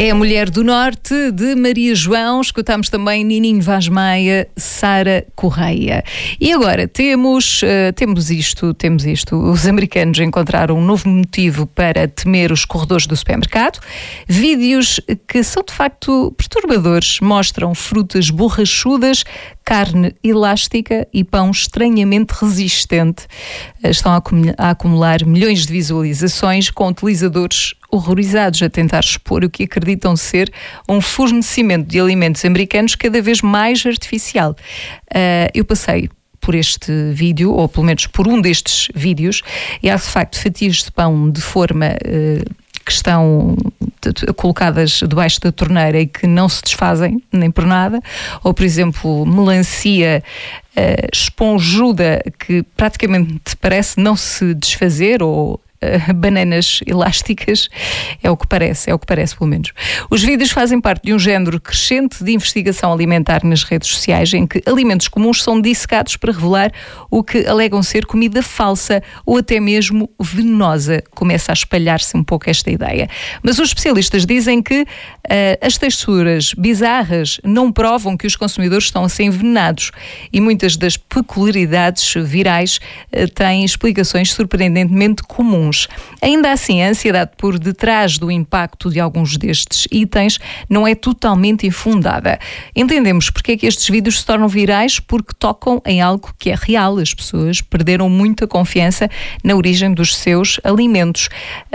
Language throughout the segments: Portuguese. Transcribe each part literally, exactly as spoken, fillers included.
É a Mulher do Norte, de Maria João. Escutamos também Nininho Vaz Maia, Sara Correia. E agora temos, uh, temos isto, temos isto. Os americanos encontraram um novo motivo para temer os corredores do supermercado. Vídeos que são de facto perturbadores. Mostram frutas borrachudas, carne elástica e pão estranhamente resistente. Estão a acumular, a acumular milhões de visualizações, com utilizadores horrorizados a tentar expor o que acreditam ser um fornecimento de alimentos americanos cada vez mais artificial. Uh, eu passei por este vídeo, ou pelo menos por um destes vídeos, e há de facto fatias de pão de forma uh, que estão colocadas debaixo da torneira e que não se desfazem nem por nada, ou por exemplo melancia uh, esponjuda que praticamente parece não se desfazer, ou bananas elásticas, é o que parece, é o que parece pelo menos. Os vídeos fazem parte de um género crescente de investigação alimentar nas redes sociais, em que alimentos comuns são dissecados para revelar o que alegam ser comida falsa ou até mesmo venenosa. Começa a espalhar-se um pouco esta ideia. Mas os especialistas dizem que uh, as texturas bizarras não provam que os consumidores estão a ser envenenados, e muitas das peculiaridades virais uh, têm explicações surpreendentemente comuns. Ainda assim, a ansiedade por detrás do impacto de alguns destes itens não é totalmente infundada. Entendemos porque é que estes vídeos se tornam virais, porque tocam em algo que é real. As pessoas perderam muita confiança na origem dos seus alimentos.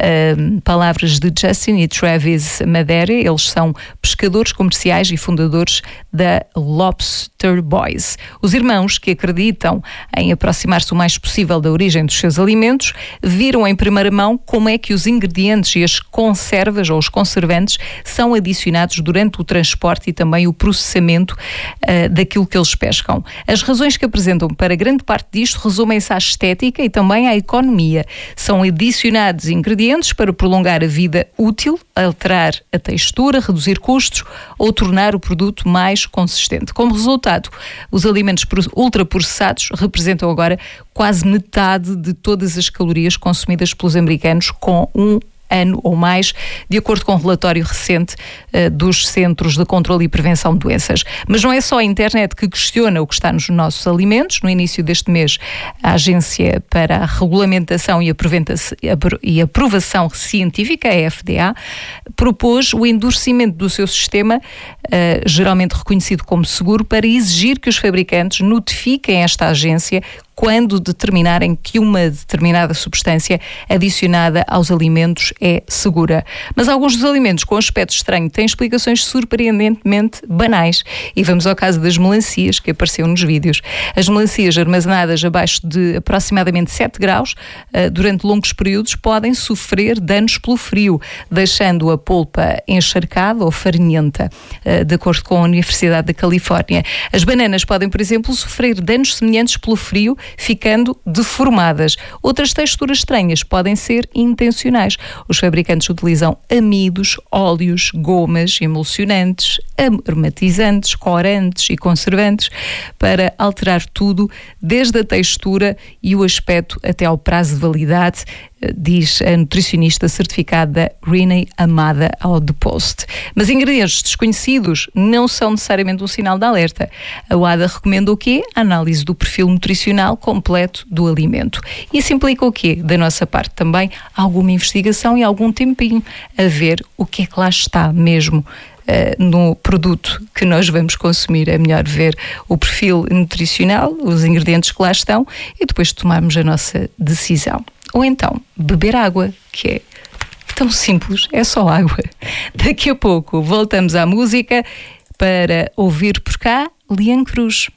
Uh, palavras de Justin e Travis Madere. Eles são pescadores comerciais e fundadores da Lobster Boys. Os irmãos, que acreditam em aproximar-se o mais possível da origem dos seus alimentos, viram em primeira mão como é que os ingredientes e as conservas ou os conservantes são adicionados durante o transporte e também o processamento uh, daquilo que eles pescam. As razões que apresentam para grande parte disto resumem-se à estética e também à economia. São adicionados ingredientes para prolongar a vida útil, alterar a textura, reduzir custos ou tornar o produto mais consistente. Como resultado, os alimentos ultraprocessados representam agora quase metade de todas as calorias consumidas pelos americanos com um ano ou mais, de acordo com um relatório recente uh, dos Centros de Controlo e Prevenção de Doenças. Mas não é só a internet que questiona o que está nos nossos alimentos. No início deste mês, a Agência para a Regulamentação e a, e a Aprovação Científica, a F D A, propôs o endurecimento do seu sistema, uh, geralmente reconhecido como seguro, para exigir que os fabricantes notifiquem esta agência quando determinarem que uma determinada substância adicionada aos alimentos é segura. Mas alguns dos alimentos com aspecto estranho têm explicações surpreendentemente banais. E vamos ao caso das melancias, que apareceu nos vídeos. As melancias armazenadas abaixo de aproximadamente sete graus durante longos períodos podem sofrer danos pelo frio, deixando a polpa encharcada ou farinhenta, de acordo com a Universidade da Califórnia. As bananas podem, por exemplo, sofrer danos semelhantes pelo frio, ficando deformadas. Outras texturas estranhas podem ser intencionais. Os fabricantes utilizam amidos, óleos, gomas, emulsionantes, aromatizantes, corantes e conservantes para alterar tudo, desde a textura e o aspecto até ao prazo de validade, diz a nutricionista certificada Renee Amada ao The Post. Mas ingredientes desconhecidos não são necessariamente um sinal de alerta. A U A D A recomenda o quê? A análise do perfil nutricional completo do alimento. Isso implica o quê? Da nossa parte também alguma investigação e algum tempinho a ver o que é que lá está mesmo Uh, no produto que nós vamos consumir. É melhor ver o perfil nutricional, os ingredientes que lá estão, e depois tomarmos a nossa decisão. Ou então, beber água, que é tão simples, é só água. Daqui a pouco voltamos à música para ouvir por cá Lian Cruz.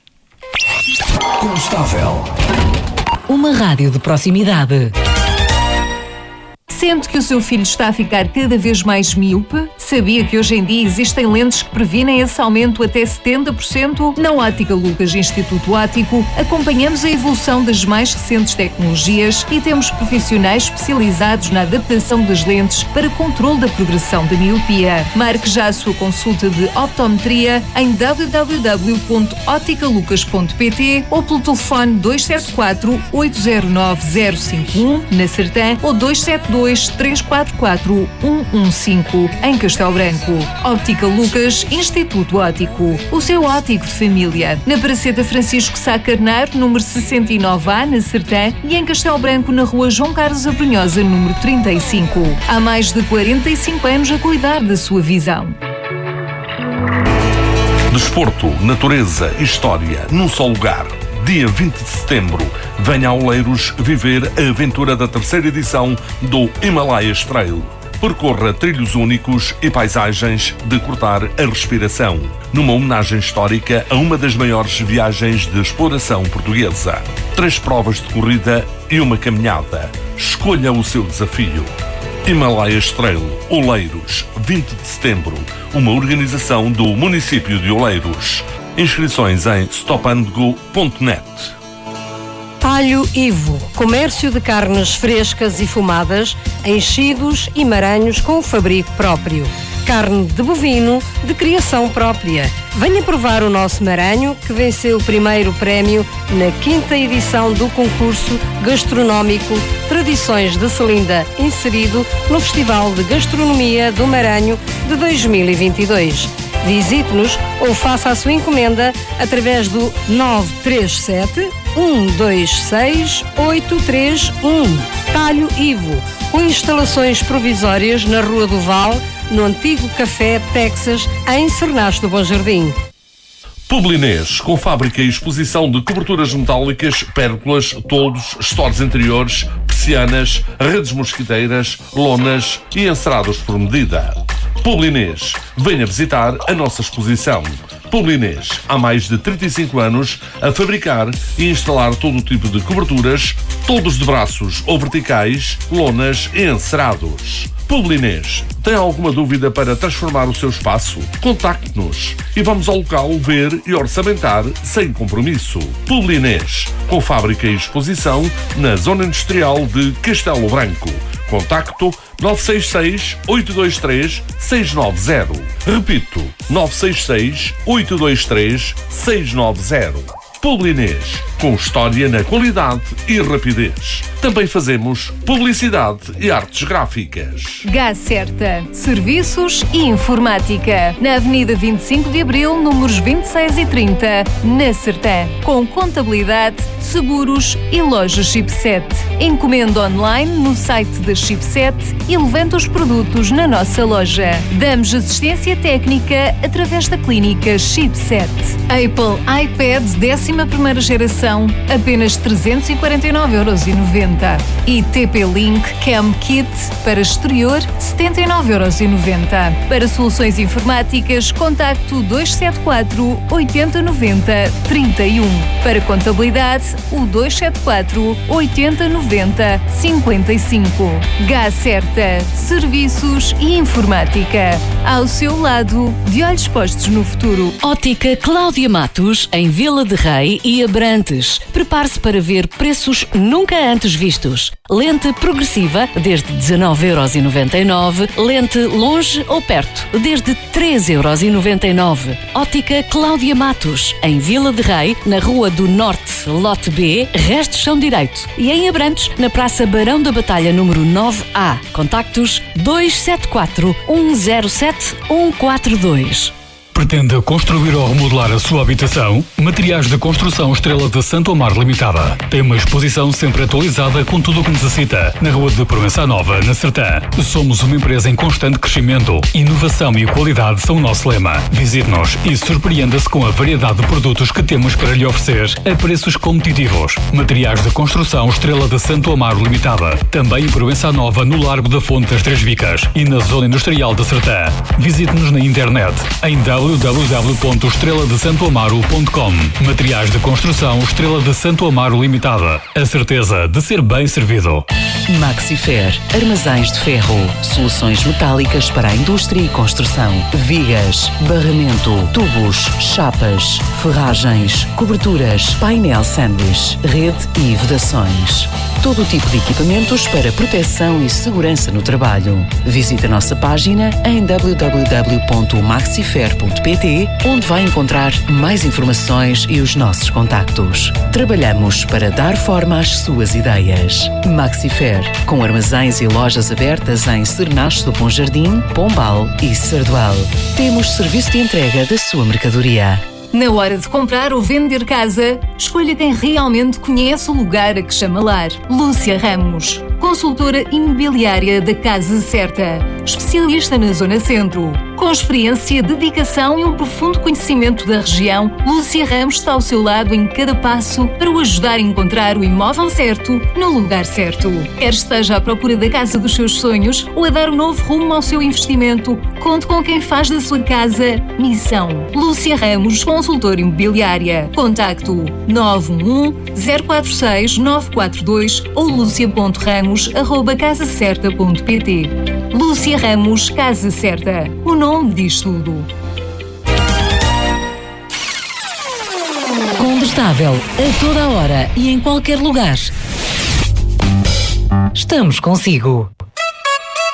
Constável. Uma rádio de proximidade. Sente que o seu filho está a ficar cada vez mais míope? Sabia que hoje em dia existem lentes que previnem esse aumento até setenta por cento? Na Ótica Lucas Instituto Óptico, acompanhamos a evolução das mais recentes tecnologias e temos profissionais especializados na adaptação das lentes para controle da progressão da miopia. Marque já a sua consulta de optometria em w w w ponto ótica lucas ponto p t ou pelo telefone dois sete quatro, oito zero nove, zero cinco um na Sertã ou dois sete dois, dois, três quatro quatro, um um cinco, em Castelo Branco. Óptica Lucas, Instituto Óptico. O seu óptico de família. Na Praceta Francisco Sá Carneiro, número sessenta e nove A, na Sertã, e em Castelo Branco, na rua João Carlos Abrunhosa, número trinta e cinco. Há mais de quarenta e cinco anos a cuidar da sua visão. Desporto, natureza e história num só lugar. Dia vinte de setembro, venha a Oleiros viver a aventura da terceira edição do Himalayas Trail. Percorra trilhos únicos e paisagens de cortar a respiração, numa homenagem histórica a uma das maiores viagens de exploração portuguesa. Três provas de corrida e uma caminhada. Escolha o seu desafio. Himalayas Trail, Oleiros, vinte de setembro, uma organização do município de Oleiros. Inscrições em stop and go ponto net. Talho Ivo, comércio de carnes frescas e fumadas, enchidos e maranhos com o fabrico próprio. Carne de bovino de criação própria. Venha provar o nosso maranho, que venceu o primeiro prémio na quinta edição do concurso gastronómico Tradições de Selinda, inserido no Festival de Gastronomia do Maranho de dois mil e vinte e dois. Visite-nos ou faça a sua encomenda através do nove três sete, um dois seis, oito três um. Talho Ivo, com instalações provisórias na Rua do Val, no antigo Café Texas, em Cernache do Bom Jardim. Publinês, com fábrica e exposição de coberturas metálicas, pérgolas, toldos, stores interiores, persianas, redes mosquiteiras, lonas e encerados por medida. Publinês, venha visitar a nossa exposição. Publinês, há mais de trinta e cinco anos a fabricar e instalar todo o tipo de coberturas, toldos de braços ou verticais, lonas e encerados. Publinês, tem alguma dúvida para transformar o seu espaço? Contacte-nos e vamos ao local ver e orçamentar sem compromisso. Publinês, com fábrica e exposição na Zona Industrial de Castelo Branco. Contacto nove seis seis, oito dois três, seis nove zero. Repito, nove seis seis, oito dois três, seis nove zero. Publinês, com história na qualidade e rapidez. Também fazemos publicidade e artes gráficas. Gacerta, serviços e informática. Na Avenida vinte e cinco de Abril, números vinte e seis e trinta, na Sertã. Com contabilidade, seguros e loja Chipset. Encomenda online no site da Chipset e levanta os produtos na nossa loja. Damos assistência técnica através da clínica Chipset. Apple iPad décima primeira geração, apenas trezentos e quarenta e nove euros e noventa. E T P-Link Cam Kit para exterior, setenta e nove euros e noventa. Para soluções informáticas, contacto dois sete quatro, oito zero nove zero, três um. Para contabilidade, o dois sete quatro, oito zero nove zero, cinco cinco. Gacerta, serviços e informática. Ao seu lado, de olhos postos no futuro. Ótica Cláudia Matos, em Vila de Rei e Abrantes. Prepare-se para ver preços nunca antes vistos. Lente progressiva desde dezenove euros e noventa e nove. Lente longe ou perto desde treze euros e noventa e nove. Ótica Cláudia Matos, em Vila de Rei, na Rua do Norte, Lote B, resto chão direito. E em Abrantes, na Praça Barão da Batalha, número nove A. Contactos dois sete quatro, um zero sete, um quatro dois. Pretende construir ou remodelar a sua habitação? Materiais de Construção Estrela de Santo Amaro Limitada. Tem uma exposição sempre atualizada com tudo o que necessita. Na Rua de Provença Nova, na Sertã. Somos uma empresa em constante crescimento. Inovação e qualidade são o nosso lema. Visite-nos e surpreenda-se com a variedade de produtos que temos para lhe oferecer a preços competitivos. Materiais de Construção Estrela de Santo Amaro Limitada. Também em Provença Nova, no Largo da Fonte das Três Vicas e na Zona Industrial da Sertã. Visite-nos na internet em w w w ponto estrela de santo amaro ponto com. Materiais de Construção Estrela de Santo Amaro Limitada. A certeza de ser bem servido. Maxifer, armazéns de ferro, soluções metálicas para a indústria e construção, vigas, barramento, tubos, chapas, ferragens, coberturas, painel sanduíche, rede e vedações. Todo o tipo de equipamentos para proteção e segurança no trabalho. Visite a nossa página em w w w ponto maxifer ponto ponto pt, onde vai encontrar mais informações e os nossos contactos. Trabalhamos para dar forma às suas ideias. Maxifer, com armazéns e lojas abertas em Cernache do Bom Jardim, Pombal e Sardual. Temos serviço de entrega da sua mercadoria. Na hora de comprar ou vender casa, escolha quem realmente conhece o lugar a que chama lar. Lúcia Ramos, consultora imobiliária da Casa Certa, especialista na Zona Centro. Com experiência, dedicação e um profundo conhecimento da região, Lúcia Ramos está ao seu lado em cada passo para o ajudar a encontrar o imóvel certo no lugar certo. Quer esteja à procura da casa dos seus sonhos ou a dar um novo rumo ao seu investimento, conte com quem faz da sua casa missão. Lúcia Ramos, consultora imobiliária. Contacto nove um um, zero quatro seis, nove quatro dois ou lucia ponto ramos arroba casa certa ponto pt. Lúcia Ramos, Casa Certa. O nome diz tudo. Combustável a toda a hora e em qualquer lugar. Estamos consigo.